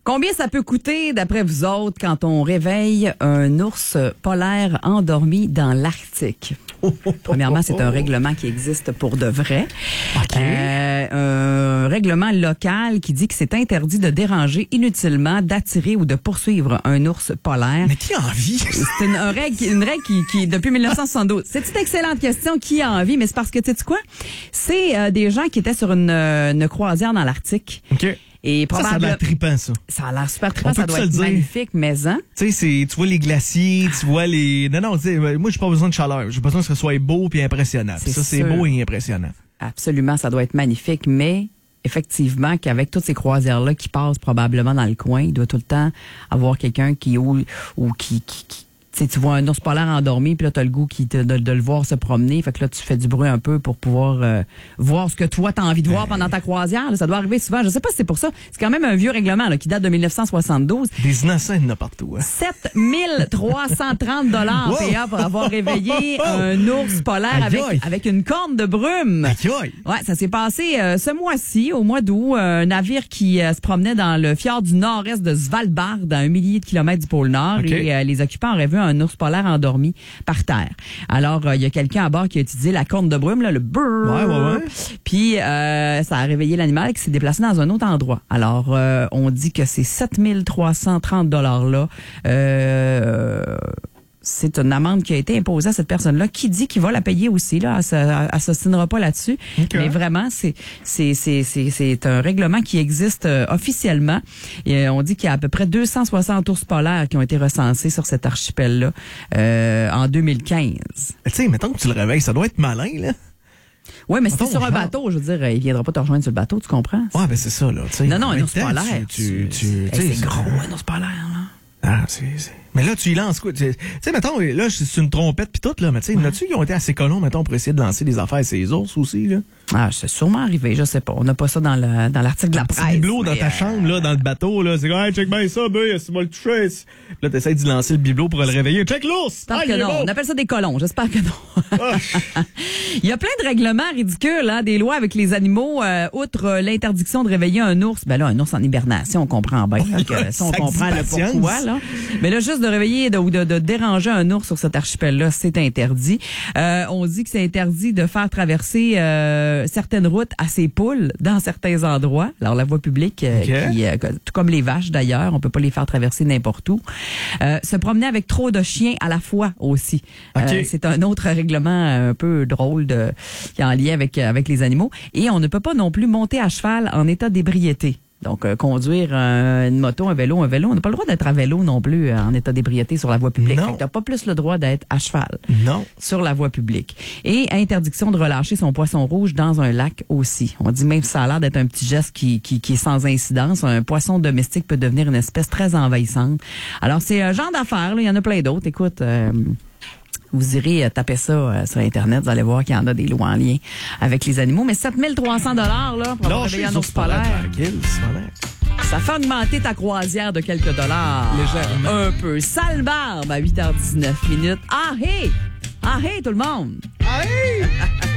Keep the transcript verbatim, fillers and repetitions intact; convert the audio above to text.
Combien ça peut coûter, d'après vous autres, quand on réveille un ours polaire endormi dans l'Arctique? Premièrement, c'est un règlement qui existe pour de vrai. Okay. Euh, un règlement local qui dit que c'est interdit de déranger inutilement, d'attirer ou de poursuivre un ours polaire. Mais qui a envie? C'est une, un règle, une règle qui, qui depuis mille neuf cent soixante-douze. C'est une excellente question. Qui a envie? Mais c'est parce que, tu sais quoi? C'est euh, des gens qui étaient sur une, une croisière dans l'Arctique. OK. Et ça, ça a l'air trippant, ça. Ça a l'air super trippant, ça doit être magnifique, mais hein? Tu sais, tu vois les glaciers, tu vois les... Non, non, tu sais, moi, j'ai pas besoin de chaleur. J'ai besoin que ce soit beau puis impressionnant. Ça, c'est beau et impressionnant. Absolument, ça doit être magnifique, mais effectivement, qu'avec toutes ces croisières-là qui passent probablement dans le coin, il doit tout le temps avoir quelqu'un qui... ou, ou qui... qui, qui T'sais, tu vois un ours polaire endormi, puis là, t'as le goût qui te, de, de le voir se promener. Fait que là, tu fais du bruit un peu pour pouvoir euh, voir ce que toi, t'as envie de voir pendant ta croisière. Là, ça doit arriver souvent. Je sais pas si c'est pour ça. C'est quand même un vieux règlement là, qui date de mille neuf cent soixante-douze. Des innocents, il y en a partout. Hein. sept mille trois cent trente dollars wow. P A pour avoir réveillé un ours polaire avec, avec une corne de brume. Aïe. Ouais, ça s'est passé euh, ce mois-ci, au mois d'août. Euh, un navire qui euh, se promenait dans le fjord du nord-est de Svalbard, à un millier de kilomètres du pôle Nord. Okay. Et euh, les occupants auraient vu un ours polaire endormi par terre. Alors, il euh, y a quelqu'un à bord qui a utilisé la corne de brume, là, le brrr. Ouais, ouais, ouais. Puis, euh, ça a réveillé l'animal qui s'est déplacé dans un autre endroit. Alors, euh, on dit que ces sept mille trois cent trente dollars-là, euh, c'est une amende qui a été imposée à cette personne-là qui dit qu'il va la payer aussi. Là, elle ne s'ostinera pas là-dessus. Okay. Mais vraiment, c'est c'est c'est c'est c'est un règlement qui existe euh, officiellement. Et, euh, on dit qu'il y a à peu près deux cent soixante ours polaires qui ont été recensés sur cet archipel-là euh, en deux mille quinze. Tu sais, mettons que tu le réveilles, ça doit être malin, là. Oui, mais si t'es sur un bateau, je veux dire, il viendra pas te rejoindre sur le bateau, tu comprends? Ouais, ben c'est ça, là. T'sais, non, non, un ours polaire. Tu, tu, tu, hey, c'est gros, un ours polaire, là. Ah, c'est, c'est... Mais là, tu y lances quoi? Tu sais, mettons, là, c'est une trompette pis tout, là. Mais tu sais, ouais. N'as-tu qui ont été assez colons, mettons, pour essayer de lancer des affaires à ces ours aussi, là? Ah, c'est sûrement arrivé, je sais pas. On n'a pas ça dans le, dans l'article de la presse. Un petit bibelot dans ta euh... chambre, là, dans le bateau, là. C'est comme, hey, check bien ça, ben, si tu vas le toucher. Là, t'essaies d'y lancer le bibelot pour le réveiller. Check l'ours! J'espère ah, que non. On appelle ça des colons. J'espère que non. Oh. Il y a plein de règlements ridicules, hein, des lois avec les animaux, euh, outre euh, l'interdiction de réveiller un ours. Ben là, un ours en hibernation, on comprend bien. Oh, que, ça, on comprend le pourquoi, là. Mais là, juste de réveiller de, ou de, de déranger un ours sur cet archipel-là, c'est interdit. Euh, on dit que c'est interdit de faire traverser euh, certaines routes à ses poules dans certains endroits. Alors, la voie publique, euh, okay. qui, euh, tout comme les vaches d'ailleurs, on peut pas les faire traverser n'importe où. Euh, se promener avec trop de chiens à la fois aussi. Okay. Euh, c'est un autre règlement un peu drôle de, qui est en lien avec, avec les animaux. Et on ne peut pas non plus monter à cheval en état d'ébriété. Donc, euh, conduire euh, une moto, un vélo, un vélo. On n'a pas le droit d'être à vélo non plus euh, en état d'ébriété sur la voie publique. Tu n'as pas plus le droit d'être à cheval non. sur la voie publique. Et interdiction de relâcher son poisson rouge dans un lac aussi. On dit même que ça a l'air d'être un petit geste qui, qui, qui est sans incidence. Un poisson domestique peut devenir une espèce très envahissante. Alors, c'est un genre d'affaires. Il y en a plein d'autres. Écoute... Euh, Vous irez taper ça euh, sur Internet, vous allez voir qu'il y en a des lois en lien avec les animaux. Mais sept mille trois cents dollars là, pour avoir réveillé un ours polaire, ça fait augmenter ta croisière de quelques dollars. Légèrement. Un peu. Sale barbe à huit heures dix-neuf minutes. Ah, hey! Ah, hey, tout le monde! Ah, hey!